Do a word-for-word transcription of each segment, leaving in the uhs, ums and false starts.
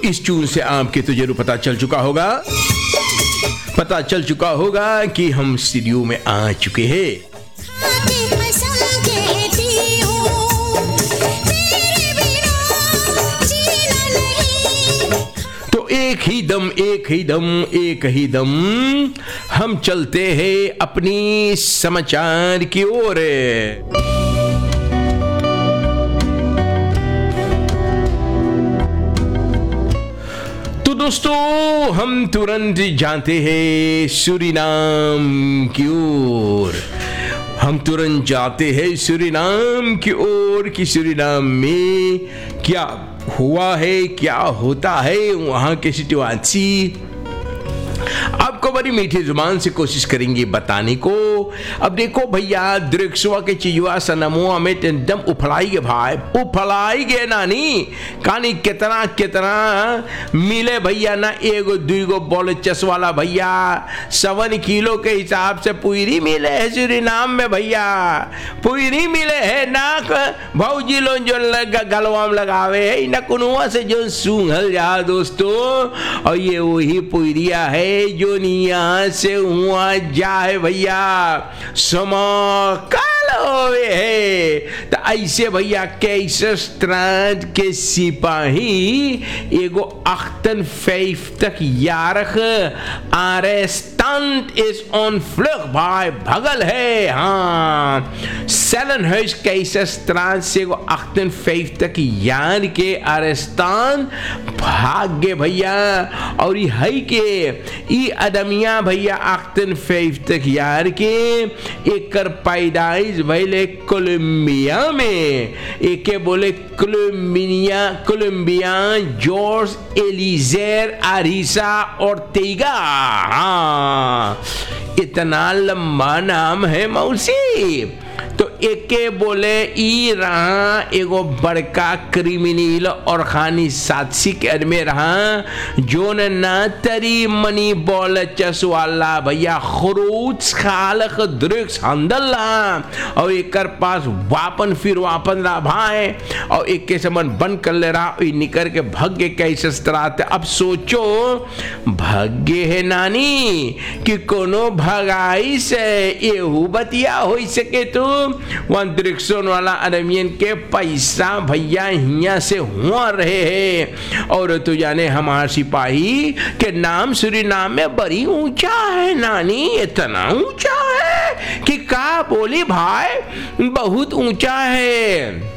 इस ट्यून से आपके तो जरूर पता चल चुका होगा पता चल चुका होगा कि हम स्टूडियो में आ चुके हैं। तो एक ही दम एक ही दम एक ही दम हम चलते हैं अपनी समाचार की ओर। दोस्तों हम तुरंत जाते हैं सूरीनाम की ओर। हम तुरंत जाते हैं सूरीनाम की ओर कि सूरीनाम में क्या हुआ है, क्या होता है, वहां की सिचुएशन आपको बड़ी मीठी जुबान से कोशिश करेंगे बताने को। अब देखो भैया, दृक्षवा के चिजुआ सनमुआ में एकदम उफलाई गए भाई, उफलाई गए नानी कानी कितना कितना मिले भैया ना। एगो दुगो बोल चस वाला भैया सवन किलो के हिसाब से पुईरी मिले है सूरीनाम में भैया, पुईरी मिले है ना। भौजी लोग जो लग गलवाम लगावे है ना कुनुआ से जो सूंघल जा दोस्तों, और ये वही पुईरिया है जो यहाँ से हुआ जाए भैया समकाल होवे है। तो ऐसे भैया कैसे स्त्राद के सिपाही एगो अख्तनफैफ्तक यारख आरेस्टेंट इज ऑन फ्लग भाई भगल है। हाँ सेलनहर्स्ट कैसे स्त्राद से एगो अख्तनफैफ्तक यार के आरेस्टेंट भाग गए भैया। और ये है के ई अदमिया भैया अख्तनफैफ्तक यार के एकर पैदाइश भैले कोलंबिया में। एके बोले Colombia Colombia George एलिजेर arisa Ortega. हाँ इतना लंबा नाम है मौसी। तो एके बोले ई रहा एगो बड़का क्रिमिनल और खानी साथी के में रहा जो ना तरी मनी बोल चस वाला भैया खरूच खालक दृक्ष हंदला। और एकर पास वापन फिर वापन रहा भाई, और एक के समन बंद कर ले रहा निकर के भग्य कैसे स्त्राते। अब सोचो भाग्य है नानी कि कोनो भगाई से एहू बतिया हो सके तो वन दृक्षण वाला अदमियन के पैसा भैया हिया से हुआ रहे हैं। और तो जाने हमारे सिपाही के नाम सूरीनाम में बड़ी ऊंचा है नानी, इतना ऊंचा है कि का बोली भाई बहुत ऊंचा है।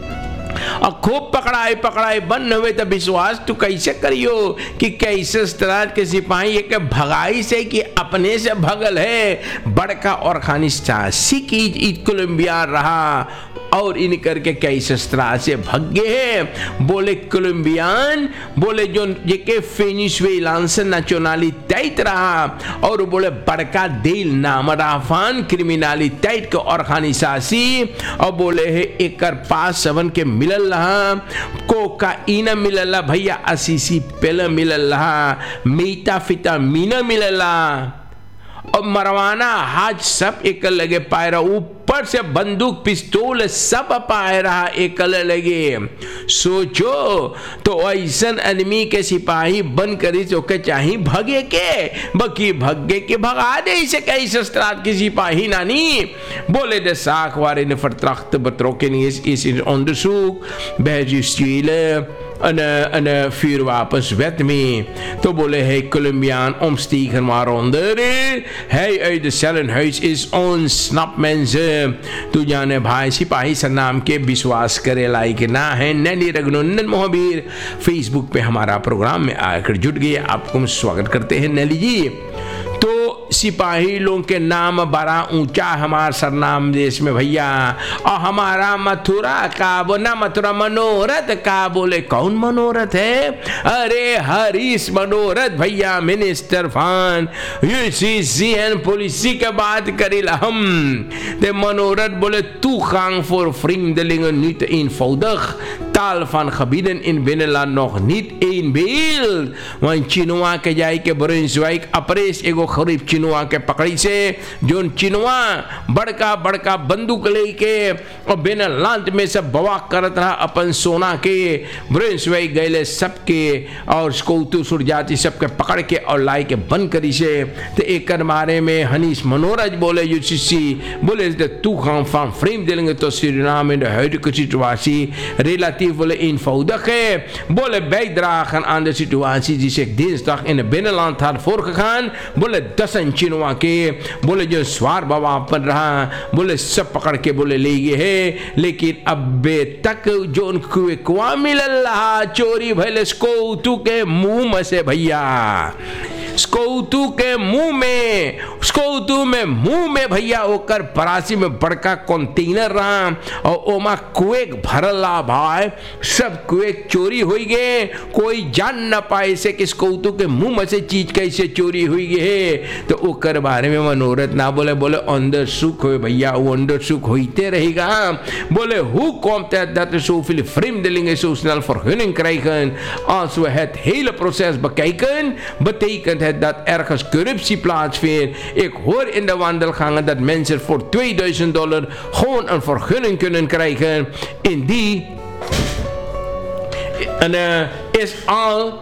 और खूब पकड़ाई पकड़ाई बन हुए तो विश्वास तू कैसे करियो कि कैसे स्त्राद के सिपाही एक भगाई से कि अपने से भगल है। बड़का और खानिस्ता सिकी कोलंबिया रहा और इन करके कैसे स्त्राद से भग गए हैं। बोले कोलंबियान बोले जो जेके वेनेजुएलान से नेशनलिटी रहा, और बोले बड़का दिल नाम राफान क्रिमिनलिटी के और खानिसासी। और बोले है एकर पास सबन के मिलल रहा कोकाइन मिलल भैया, असीसी पेल मिलल रहा, मीटाफिटामीन मिलल रहा, और मरवाना हाज सब एक लगे पाए रहा। ऊपर से बंदूक पिस्तौल सब पाए रहा एक लगे। सोचो तो ऐसन आदमी के सिपाही बन करी तो के चाहिए भगे के बकी भगे के भगा दे इसे कैसे स्त्राद की सिपाही नानी। बोले दे साख वारे ने vertrachte betrokkenis is in onderzoek bij justitie een, een vuurwapenswet mee. तो बोले है कोलंबियान omstegen waaronder hij uit de cellenhuis is ontsnapt mensen। तू जाने भाई सिपाही सनाम के विश्वास करे लायक ना है। नैनी रघुनंदन मोहबीर फेसबुक पे हमारा प्रोग्राम में आकर जुट गए, आपको हम स्वागत करते हैं नैली जी। तो सिपाही लोग के नाम बड़ा ऊंचा हमारा सरनाम देश में भैया। और हमारा मथुरा का बोना मथुरा मनोरथ का बोले कौन मनोरथ है? अरे हरीश मनोरथ भैया मिनिस्टर फान यूसीसीएन पुलिसी के बात करिल हम ते मनोरथ बोले तू खांग voor vriendelingen niet eenvoudig taal van gebieden in binnenland nog niet één beeld want Chinoa के जाए के Brunswijk अपरेस एगो खरीफ चिनुआ के पकड़ी से जोन चिनुआ बड़का बड़का बंदूक लेके और बिना लांच में सब बवाक करत रहा अपन सोना के ब्रेंस वे गए सबके और कौतु सुरजाति सबके पकड़ के और लाई के बंद करी से। तो एक बारे में हनीश मनोरज बोले यूसीसी बोले तू खाम फाम फ्रेम देंगे तो Suriname in de huidige situatie relatief willen eenvoudig है। बोले bijdragen aan de situatie die zich dinsdag in het binnenland had voorgegaan। बोले दसन चिनुआ के बोले जो स्वार बवापन रहा बोले सब पकड़ के बोले ले गए है, लेकिन अब तक जो उनको कुआ मिल रहा चोरी भले स्कौतु के मुंह में से भैया, स्कौतु के मुंह में, स्कौतु में मुंह में भैया ओकर परासी में बड़का कंटेनर रहा और ओमा कुएक भरला भाई सब कुएक चोरी हुई गए। कोई जान न पाए से कि स्कौतु के मुंह में से चीज कैसे चोरी हुई है। तो ओकर बारे में मनोरथ ना बोले बोले अंदर सुख हो भैया, वो अंदर सुख होते रहेगा। बोले who komt het dat er zoveel vreemdelingen zo snel vergunning krijgen? Als we het hele proces bekijken, betekent het dat ergens corruptie plaatsvindt. Ik hoor in de wandelgangen dat mensen voor tweeduizend dollar gewoon een vergunning kunnen krijgen. In die en, uh, is al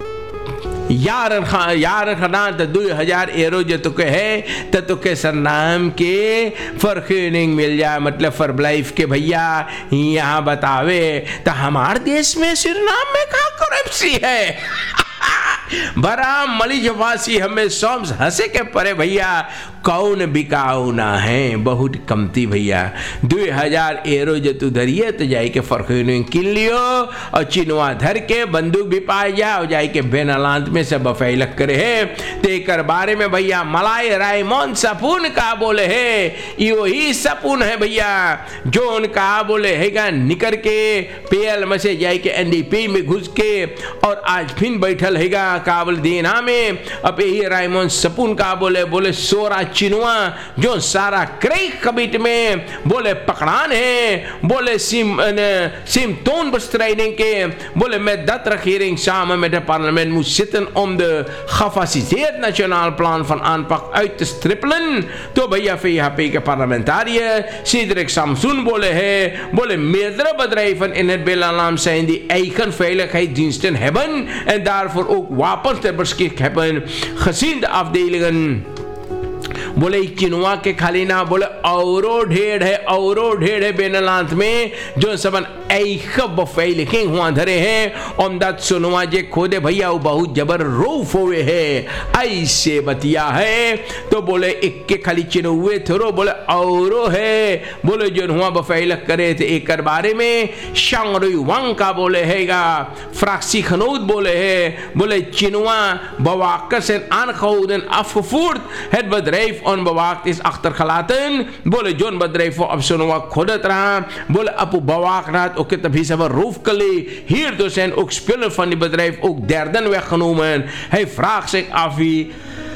jaren jaren gedaan dat दो हज़ार euro जो तो के है तो तो के सरनाम के फर्खनिंग मिल जाए, मतलब फरब्लाइफ के भैया यहाँ बतावे। तो हमारे देश में सुरीनाम में कहाँ करप्सी है? बड़ा मलिजवासी हमें सोम्स हंसे के परे भैया कौन बिकाऊ ना है, बहुत कमती भैया। दो हजार एरो जो तू धरिए तो जाए के फर्खनिंग किन लियो और चिनुआ धर के बंदूक भी पाए जा और जाए के बेनालांत में सब फैलक करे है। तेकर बारे में भैया मलाई रायमोन सपून का बोले है, यो ही सपून है भैया जो उनका बोले हैगा निकर के पीएल में से जाए के एनडीपी में घुस के और आज फिर बैठल हैगा काबल दीना में। अब यही रायमोन सपून का बोले बोले सोरा चिनुआ जो सारा क्रय कमिट में बोले पकड़ान है, बोले सिम सिम toon bestrijding बोले met dat regering samen met het parlement moet zitten om de gefaseerd nationaal plan van aanpak uit te strippelen। तो भैया V H P के parlementariër Cedric Samson बोले है बोले meerdere bedrijven in het binnenland zijn die eigen veiligheidsdiensten hebben en daarvoor ook wapens ter beschikking hebben gezien de afdelingen। बोले Chinua के खाली ना बोले औरो ढेर है, औरो ढेर है बेनलांत में जो सबन ऐख बफैलिकिंग हुआ धरे हैं। ओमदाद सुनुआ जे खोदे भैया वो बहुत जबर रूफ हुए है ऐसे बतिया है। तो बोले एक के खाली चिनुए थोरो बोले औरो है बोले जो हुआ बफैलक करे थे एक बारे में शांगरुई वांग का बोले हैगा फ्राक्सी खनूद बोले है बोले Chinua bewaakers zijn aangehouden afgevoerd. Het bedrijf onbewaakt is achtergelaten. बोले zone bedrijf voor op zo'n खोदत रहा बोले अपू bewaakt raad ook het तभी सब roef kali. Hierdoor zijn ook spullen van die bedrijf ook derden weggenomen. Hij vraagt zich af wie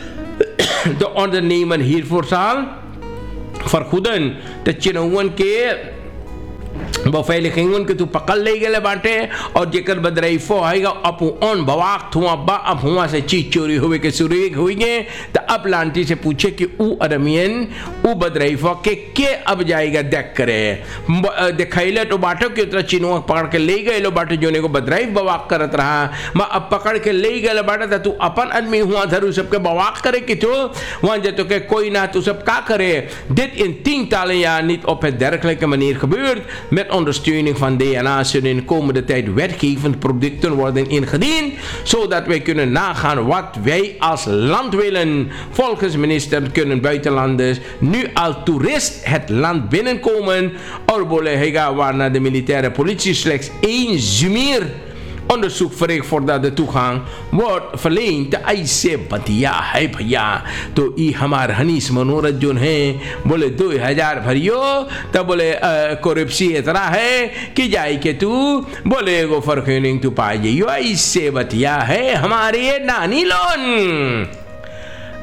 de ondernemer hiervoor zal vergoeden. Dat je nou के बफैलिकिंग के तू पकड़ ले गए बाटे और जेकर बदरईफो आएगा अपू ऑन बवाक थुआ बा अब हुआ से चीज चोरी हुए के सुरी हुई गए। तो अब लांटी से पूछे कि ऊ अरमियन ऊ बदरईफो के के अब जाएगा देख करे दिखाइले तो बाटो के उतरा चिनुआ पकड़ के ले गए लो बाटे जोने को बदरईफ बवाक करत रहा मैं अब पकड़ के ले गए बाटे तो तू अपन आदमी हुआ धरू सबके बवाक करे कि तू वहां जे तो के कोई ना तू सब का करे dit in tientallen jaar niet op het dergelijke manier gebeurd. Met ondersteuning van D N A zullen in de komende tijd wetgevend producten worden ingediend, zodat wij kunnen nagaan wat wij als land willen. Volgens minister kunnen buitenlanders nu als toerist het land binnenkomen. Orbole hega waarna de militaire politie slechts één zumier onderzoek verricht voordat de toegang wordt verleend. तो ऐसे बतिया है भैया। तो ये हमार Honey's मनोरथ जो है बोले दो हजार भरियो तब बोले करप्सी इतना है कि जाए के तू बोले एगो फर्खनिंग तू पाए जाइयो। ऐसे बतिया है हमारे नानी लोन।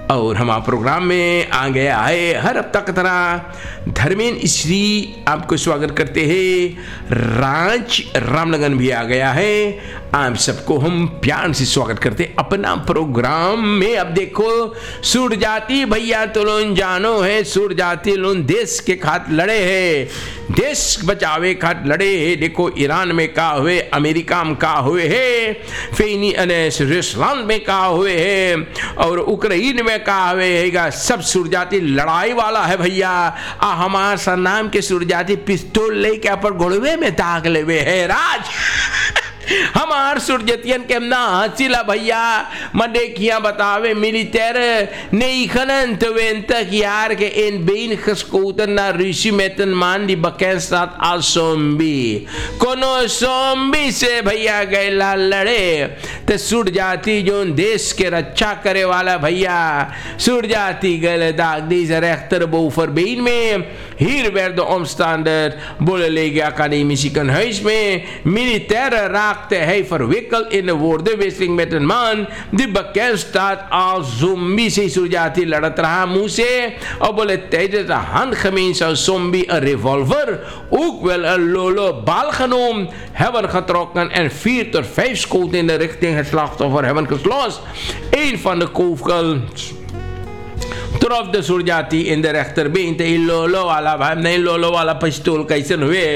और हम आप प्रोग्राम में आ गए आए हर हफ्ता की तरह धर्मेंद्र श्री आपको स्वागत करते हैं। राज रामलगन भी आ गया है, आप सबको हम प्यार से स्वागत करते अपना प्रोग्राम में। अब देखो सुर जाति भैया तो लोन जानो है, सुर जाति लोन देश के खातिर लड़े है, देश बचावे खातिर लड़े है। देखो ईरान में का हुए, अमेरिका में का हुए है, फेनी रूसलैंड में का हुए है और उक्रेन में का हुए है। सब सुर जाति लड़ाई वाला है भैया। आ हमार सा नाम के सुर जाति पिस्तौल लेके अपन घोड़वे में दाग लेवे है राज। हमार सुरजतियन के ना हसीला भैया मैं देखिया बतावे मिलिटर नहीं खनन तो तक यार के इन बेन खसकोतन ना ऋषि मेतन मान दी बकैन साथ आ सोम्बी कोनो सोम्बी से भैया गैला लड़े। तो सुर जाति जो देश के रक्षा करे वाला भैया सुर जाति गल दाग दी रेख्तर बोफर बेन में hier werd de omstander bollelige academische huis mee. Militaire raakte hij verwikkeld in de woordenwisseling met een man die bekend staat als zombie. से सुरजाती लड़त रहा मुंह से और बोले tijdens de handgemeen zou zombie een revolver ook wel een lolo bal genomen hebben getrokken en vier tot vijf schoten in de richting het slachtoffer hebben gesloten. Een van de kogels trof de सुरजाती in the रेख्तर Ben ते लोलो वाला भाई नहीं लोलो वाला पिस्तौल कैसे हुए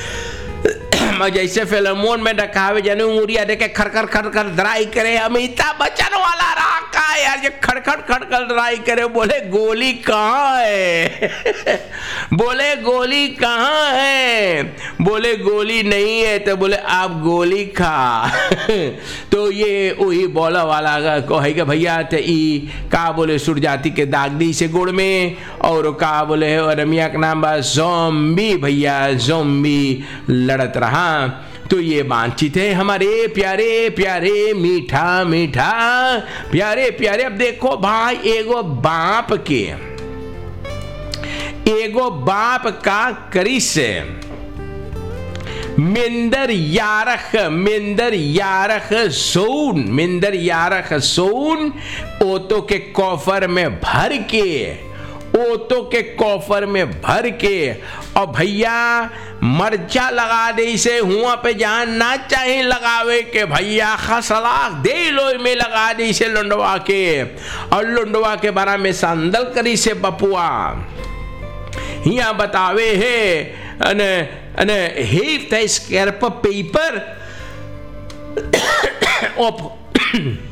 जैसे फिल्मों में दिखावे जने उंगलियां देके खड़खड़ खड़खड़ ड्राई करे अमिताभ बच्चन वाला रहा का यार ये खड़खड़ खड़खड़ ड्राई करे। बोले गोली कहाँ है बोले गोली कहाँ है, बोले गोली नहीं है तो बोले आप गोली खा। तो ये वही बोला वाला को है कि भैया तो ई का बोले सुर जाति के दाग दी से गुड़ में और का बोले रमिया का नाम बा ज़ॉम्बी भैया ज़ॉम्बी लड़त रहा। तो ये बातचीत है हमारे प्यारे प्यारे मीठा मीठा प्यारे प्यारे। अब देखो भाई एगो बाप के एगो बाप का करिस मिंदर यारख मिंदर यारख सोन मिंदर यारख सोन ओतो के कॉफर में भर के ओतो के कॉफर में भर के और भैया मर्चा लगा दे से हुआ पे जहाँ ना चाहे लगावे के भैया खसलाक दे लो में लगा दे से लुंडवा के और लुंडवा के बारा में संदल करी से बपुआ यहाँ बतावे है अने अने heeft hij scherpe peper op